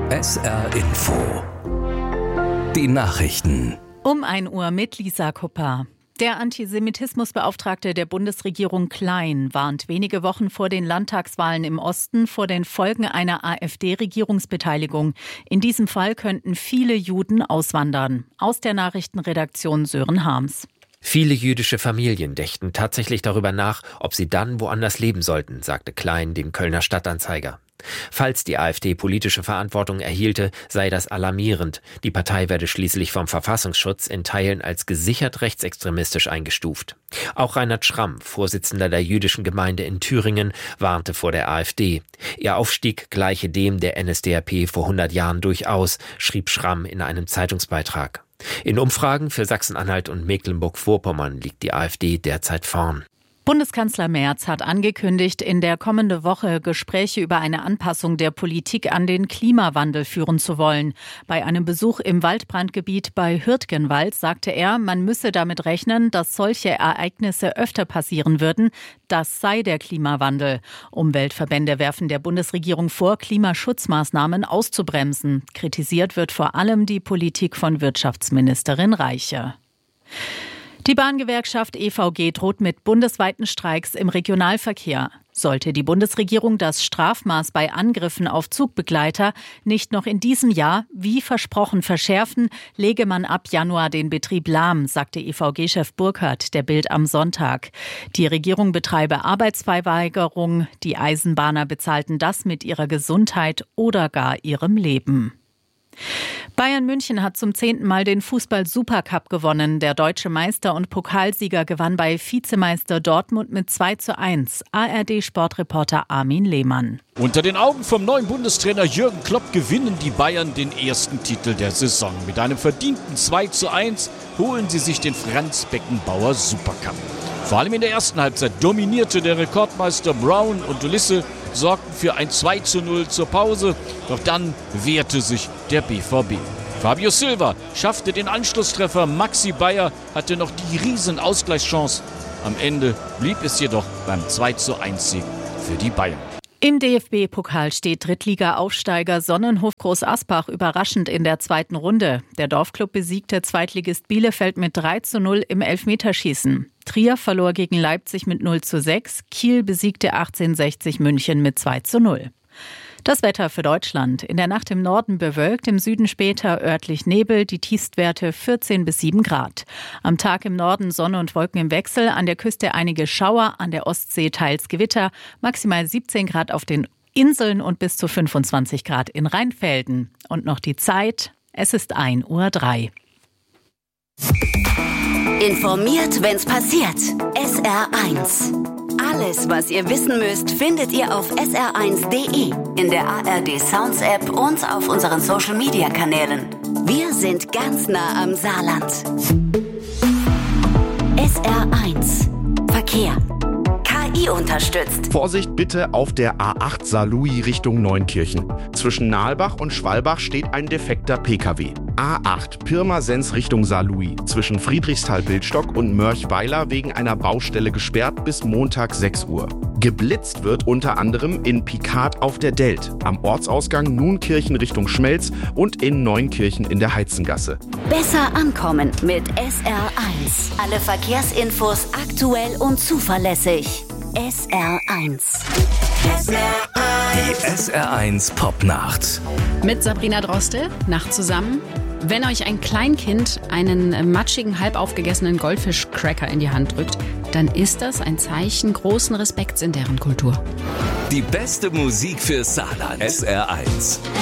SR Info. Die Nachrichten. Um 1 Uhr mit Lisa Kupper. Der Antisemitismusbeauftragte der Bundesregierung Klein warnt wenige Wochen vor den Landtagswahlen im Osten vor den Folgen einer AfD-Regierungsbeteiligung. In diesem Fall könnten viele Juden auswandern. Aus der Nachrichtenredaktion Sören Harms. Viele jüdische Familien dächten tatsächlich darüber nach, ob sie dann woanders leben sollten, sagte Klein dem Kölner Stadtanzeiger. Falls die AfD politische Verantwortung erhielte, sei das alarmierend. Die Partei werde schließlich vom Verfassungsschutz in Teilen als gesichert rechtsextremistisch eingestuft. Auch Reinhard Schramm, Vorsitzender der jüdischen Gemeinde in Thüringen, warnte vor der AfD. Ihr Aufstieg gleiche dem der NSDAP vor 100 Jahren durchaus, schrieb Schramm in einem Zeitungsbeitrag. In Umfragen für Sachsen-Anhalt und Mecklenburg-Vorpommern liegt die AfD derzeit vorn. Bundeskanzler Merz hat angekündigt, in der kommenden Woche Gespräche über eine Anpassung der Politik an den Klimawandel führen zu wollen. Bei einem Besuch im Waldbrandgebiet bei Hürtgenwald sagte er, man müsse damit rechnen, dass solche Ereignisse öfter passieren würden. Das sei der Klimawandel. Umweltverbände werfen der Bundesregierung vor, Klimaschutzmaßnahmen auszubremsen. Kritisiert wird vor allem die Politik von Wirtschaftsministerin Reiche. Die Bahngewerkschaft EVG droht mit bundesweiten Streiks im Regionalverkehr. Sollte die Bundesregierung das Strafmaß bei Angriffen auf Zugbegleiter nicht noch in diesem Jahr, wie versprochen, verschärfen, lege man ab Januar den Betrieb lahm, sagte EVG-Chef Burkhardt der Bild am Sonntag. Die Regierung betreibe Arbeitsverweigerung, die Eisenbahner bezahlten das mit ihrer Gesundheit oder gar ihrem Leben. Bayern München hat zum 10. Mal den Fußball-Supercup gewonnen. Der deutsche Meister und Pokalsieger gewann bei Vizemeister Dortmund mit 2:1. ARD-Sportreporter Armin Lehmann. Unter den Augen vom neuen Bundestrainer Jürgen Klopp gewinnen die Bayern den ersten Titel der Saison. Mit einem verdienten 2:1 holen sie sich den Franz-Beckenbauer Supercup. Vor allem in der ersten Halbzeit dominierte der Rekordmeister Brown und Ulisse, sorgten für ein 2:0 zur Pause. Doch dann wehrte sich der BVB. Fabio Silva schaffte den Anschlusstreffer. Maxi Bayer hatte noch die Riesen-Ausgleichschance. Am Ende blieb es jedoch beim 2:1-Sieg für die Bayern. Im DFB-Pokal steht Drittliga-Aufsteiger Sonnenhof Groß Asbach überraschend in der zweiten Runde. Der Dorfklub besiegte Zweitligist Bielefeld mit 3:0 im Elfmeterschießen. Trier verlor gegen Leipzig mit 0:6. Kiel besiegte 1860 München mit 2:0. Das Wetter für Deutschland. In der Nacht im Norden bewölkt, im Süden später örtlich Nebel, die Tiefstwerte 14 bis 7 Grad. Am Tag im Norden Sonne und Wolken im Wechsel, an der Küste einige Schauer, an der Ostsee teils Gewitter, maximal 17 Grad auf den Inseln und bis zu 25 Grad in Rheinfelden. Und noch die Zeit, es ist 1:03 Uhr. Informiert, wenn's passiert. SR1. Alles, was ihr wissen müsst, findet ihr auf sr1.de, in der ARD Sounds App und auf unseren Social Media Kanälen. Wir sind ganz nah am Saarland. SR1 Verkehr. KI unterstützt. Vorsicht bitte auf der A8 Saarlouis Richtung Neunkirchen. Zwischen Nahlbach und Schwalbach steht ein defekter Pkw. A8 Pirmasens Richtung Saarlouis. Zwischen Friedrichsthal-Bildstock und Mörchweiler wegen einer Baustelle gesperrt bis Montag 6 Uhr. Geblitzt wird unter anderem in Picard auf der Delt, am Ortsausgang Nunkirchen Richtung Schmelz und in Neunkirchen in der Heizengasse. Besser ankommen mit SR1. Alle Verkehrsinfos aktuell und zuverlässig. SR1. Die SR1 Popnacht. Mit Sabrina Droste, Nacht zusammen. Wenn euch ein Kleinkind einen matschigen, halb aufgegessenen Goldfisch-Cracker in die Hand drückt, dann ist das ein Zeichen großen Respekts in deren Kultur. Die beste Musik für Saarland. SR1.